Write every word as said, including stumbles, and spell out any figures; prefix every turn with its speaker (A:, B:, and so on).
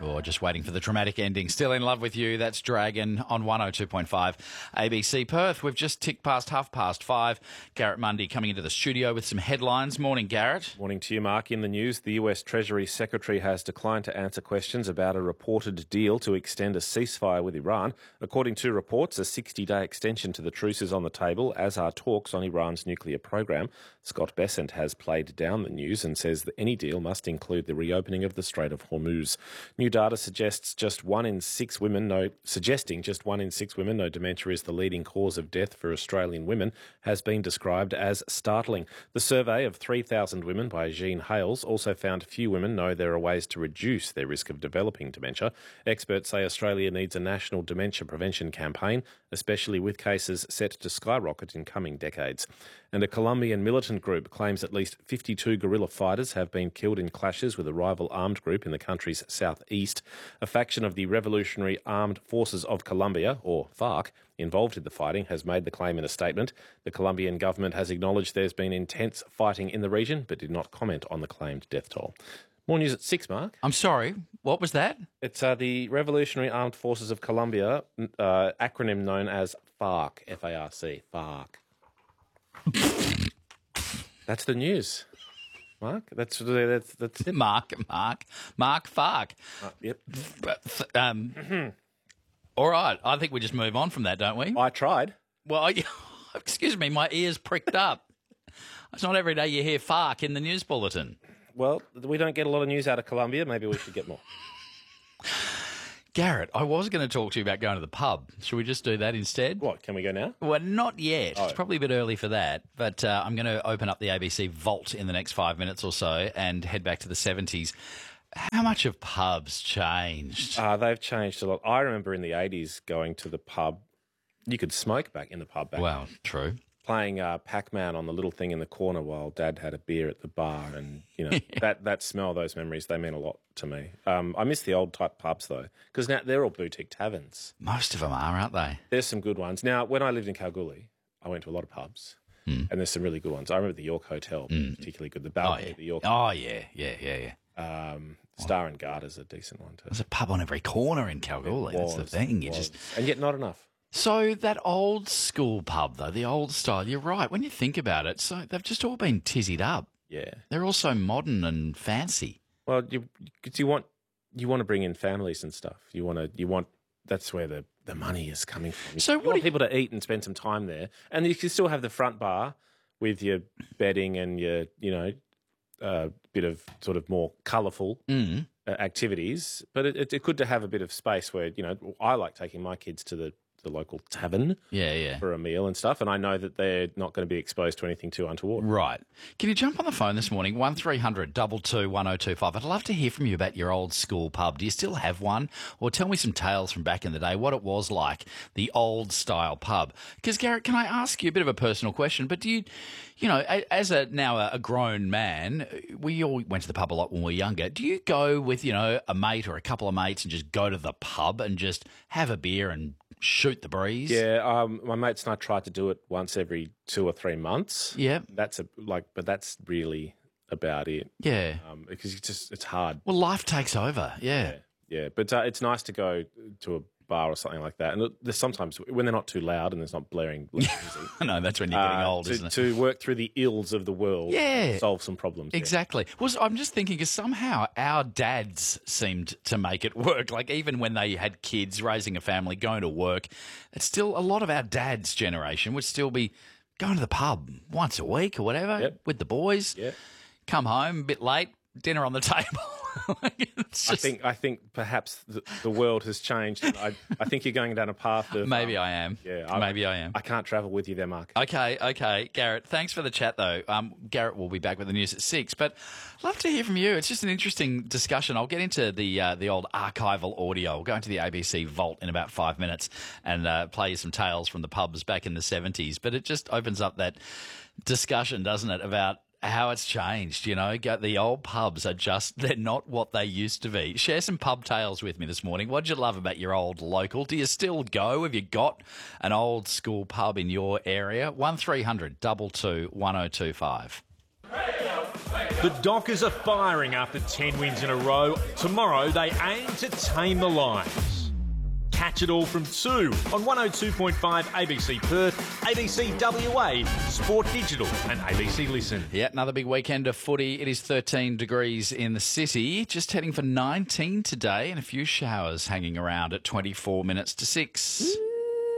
A: Or just waiting for the dramatic ending. Still in love with you. That's Dragon on one oh two point five A B C Perth. We've just ticked past half past five. Garrett Mundy coming into the studio with some headlines. Morning, Garrett.
B: Morning to you, Mark. In the news, the U S Treasury Secretary has declined to answer questions about a reported deal to extend a ceasefire with Iran. According to reports, a sixty-day extension to the truce is on the table, as are talks on Iran's nuclear program. Scott Bessent has played down the news and says that any deal must include the reopening of the Strait of Hormuz. New data suggests just one in six women know, suggesting just one in six women know dementia is the leading cause of death for Australian women has been described as startling. The survey of three thousand women by Jean Hales also found few women know there are ways to reduce their risk of developing dementia. Experts say Australia needs a national dementia prevention campaign, especially with cases set to skyrocket in coming decades. And a Colombian militant group claims at least fifty-two guerrilla fighters have been killed in clashes with a rival armed group in the country's southeast. A faction of the Revolutionary Armed Forces of Colombia, or FARC, involved in the fighting has made the claim in a statement. The Colombian government has acknowledged there's been intense fighting in the region, but did not comment on the claimed death toll. More news at six, Mark.
A: I'm sorry, what was that?
B: It's uh, the Revolutionary Armed Forces of Colombia, uh, acronym known as FARC, F A R C, FARC. That's the news, Mark. That's that's that's it.
A: Mark, Mark, Mark Fark.
B: Uh, yep.
A: Um, all right, I think we just move on from that, don't we?
B: I tried.
A: Well, I, excuse me, my ears pricked up. It's not every day you hear Fark in the news bulletin.
B: Well, we don't get a lot of news out of Colombia. Maybe we should get more.
A: Garrett, I was going to talk to you about going to the pub. Should we just do that instead?
B: What, can we go now?
A: Well, not yet.
B: Oh.
A: It's probably a bit early for that. But uh, I'm going to open up the A B C vault in the next five minutes or so and head back to the seventies. How much have pubs changed?
B: Uh, they've changed a lot. I remember in the eighties going to the pub. You could smoke back in the pub back
A: Well,
B: then.
A: true.
B: Playing uh, Pac-Man on the little thing in the corner while Dad had a beer at the bar. And, you know, that, that smell, those memories, they mean a lot to me. Um, I miss the old type pubs, though, because now they're all boutique taverns.
A: Most of them are, aren't they?
B: There's some good ones. Now, when I lived in Kalgoorlie, I went to a lot of pubs, mm. and there's some really good ones. I remember the York Hotel,
A: Mm.
B: particularly good. The
A: Oh,
B: balcony
A: yeah.
B: at the York.
A: Oh, yeah, yeah, yeah, yeah.
B: Um, Star and Garter's a decent one, too.
A: There's a pub on every corner in Kalgoorlie. That's the
B: Was,
A: thing. You
B: was.
A: just
B: And yet not enough.
A: So that old school pub, though, the old style, you're right. When you think about it, so they've just all been tizzied up.
B: Yeah.
A: They're all so modern and fancy.
B: Well, you, cause you want you want to bring in families and stuff. You want to you want that's where the, the money is coming from.
A: So
B: you
A: what
B: want
A: do you-
B: people to eat and spend some time there, and you can still have the front bar with your bedding and your you know uh, bit of sort of more colourful
A: Mm.
B: uh, activities. But it, it, it's good to have a bit of space where you know I like taking my kids to the. the local tavern
A: Yeah, yeah.
B: for a meal and stuff, and I know that they're not going to be exposed to anything too untoward.
A: Right. Can you jump on the phone this morning, one three hundred two two one oh two five? I'd love to hear from you about your old school pub. Do you still have one? Or tell me some tales from back in the day, what it was like, the old style pub. Because, Garrett, can I ask you a bit of a personal question, but do you, you know, a- as a now a, a grown man, we all went to the pub a lot when we were younger. Do you go with, you know, a mate or a couple of mates and just go to the pub and just have a beer and shoot the breeze?
B: Yeah, um, my mates and I tried to do it once every two or three months.
A: Yeah.
B: That's a like, but that's really about it.
A: Yeah.
B: Um, because it's just it's hard.
A: Well, life takes over. Yeah.
B: Yeah, yeah. But uh, it's nice to go to a bar or something like that, and there's sometimes when they're not too loud and there's not blaring loud music.
A: I know, that's when you're getting
B: uh,
A: old,
B: to,
A: isn't it?
B: to work through the ills of the world,
A: Yeah.
B: solve some problems. yeah.
A: Exactly. Well, so I'm just thinking because somehow our dads seemed to make it work. Like even when they had kids, raising a family, going to work, it's still a lot of our dads' generation would still be going to the pub once a week or whatever
B: Yep.
A: with the boys.
B: Yeah.
A: Come home a bit late, dinner on the table. It's
B: I
A: just-
B: think I think perhaps the, the world has changed. And I I think you're going down a path of
A: maybe
B: um,
A: I am.
B: Yeah, I-
A: maybe I am.
B: I can't travel with you there, Mark.
A: Okay, okay. Garrett, thanks for the chat, though. Um, Garrett will be back with the news at six, but I'd love to hear from you. It's just an interesting discussion. I'll get into the uh, the old archival audio. We'll go into the A B C vault in about five minutes and uh, play you some tales from the pubs back in the seventies, but it just opens up that discussion, doesn't it, about how it's changed, you know. Go- The old pubs are just, they're not what they used to be. Share some pub tales with me this morning. What did you love about your old local? Do you still go? Have you got an old school pub in your area? one three hundred two two one oh two five.
C: The Dockers are firing after ten wins in a row. Tomorrow they aim to tame the Lions. Catch it all from two on one oh two point five A B C Perth, A B C W A, Sport Digital and A B C Listen.
A: Yeah, another big weekend of footy. It is thirteen degrees in the city. Just heading for nineteen today and a few showers hanging around at twenty-four minutes to six.